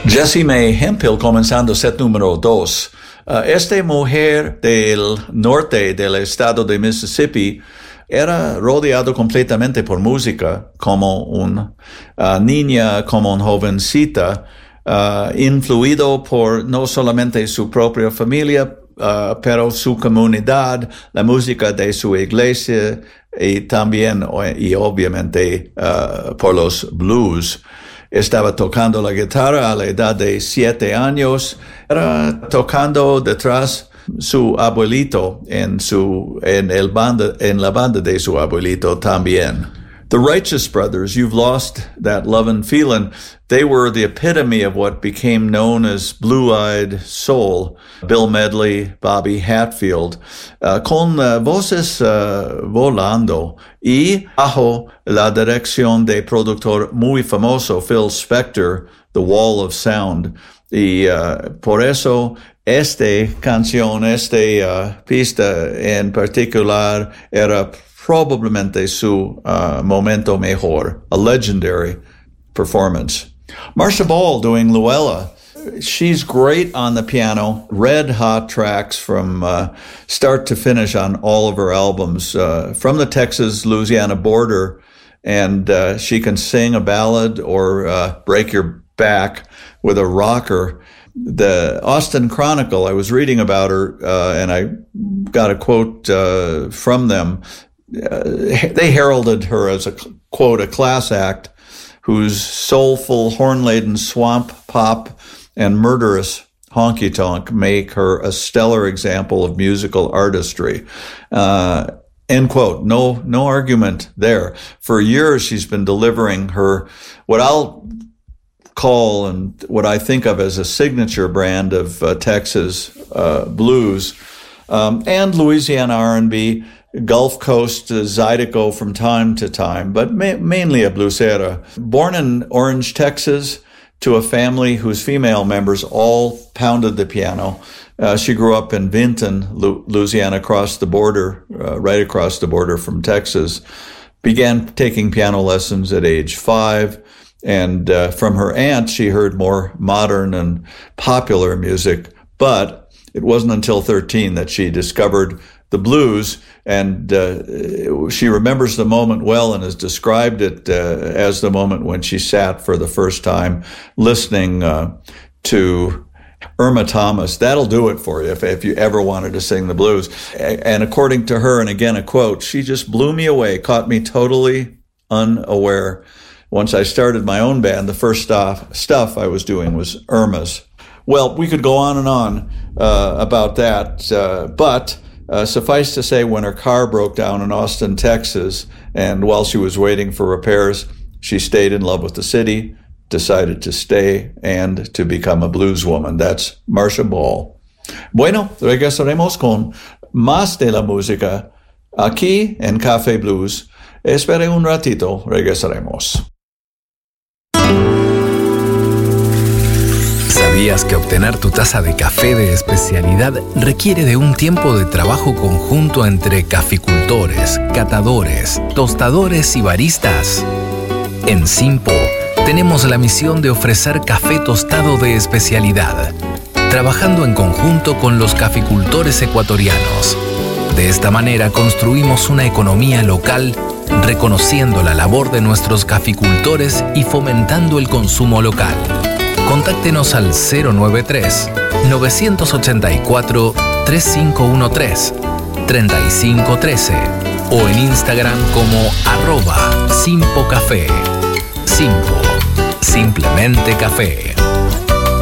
Jessie Mae Hemphill, comenzando set número 2. Esta mujer del norte del estado de Mississippi era rodeado completamente por música, como una niña, como una jovencita, influido por no solamente su propia familia, pero su comunidad, la música de su iglesia y también, y obviamente, por los blues. Estaba tocando la guitarra a la edad de 7 años. Era tocando detrás su abuelito en la banda de su abuelito también. The Righteous Brothers, You've Lost That Lovin' Feelin', they were the epitome of what became known as blue-eyed soul. Bill Medley, Bobby Hatfield, con voces volando y bajo la dirección de productor muy famoso Phil Spector, The Wall of Sound. Y por eso esta pista en particular era probablemente su momento mejor, a legendary performance. Marcia Ball doing Luella. She's great on the piano, red hot tracks from start to finish on all of her albums, from the Texas-Louisiana border, and she can sing a ballad or break your back with a rocker. The Austin Chronicle, I was reading about her, and I got a quote from them. They heralded her as a, quote, a class act whose soulful, horn-laden swamp pop and murderous honky-tonk make her a stellar example of musical artistry. End quote. No argument there. For years, she's been delivering her, what I'll call and what I think of as a signature brand of Texas blues and Louisiana R&B, Gulf Coast Zydeco from time to time, but mainly a bluesera. Born in Orange, Texas, to a family whose female members all pounded the piano. She grew up in Vinton, Louisiana, across the border, right across the border from Texas. Began taking piano lessons at age 5. And from her aunt, she heard more modern and popular music. But it wasn't until 13 that she discovered the blues, and she remembers the moment well and has described it as the moment when she sat for the first time listening to Irma Thomas. That'll do it for you if you ever wanted to sing the blues. And according to her, and again a quote, she just blew me away, caught me totally unaware. Once I started my own band, the first stuff I was doing was Irma's. Well, we could go on and on about that, but suffice to say, when her car broke down in Austin, Texas, and while she was waiting for repairs, she stayed in love with the city, decided to stay, and to become a blues woman. That's Marcia Ball. Bueno, regresaremos con más de la música aquí en Café Blues. Espere un ratito, regresaremos. ¿Sabías que obtener tu taza de café de especialidad requiere de un tiempo de trabajo conjunto entre caficultores, catadores, tostadores y baristas? En Simpo tenemos la misión de ofrecer café tostado de especialidad, trabajando en conjunto con los caficultores ecuatorianos. De esta manera construimos una economía local, reconociendo la labor de nuestros caficultores y fomentando el consumo local. Contáctenos al 093-984-3513-3513 o en Instagram como @SimpoCafé. Simpo, simplemente café.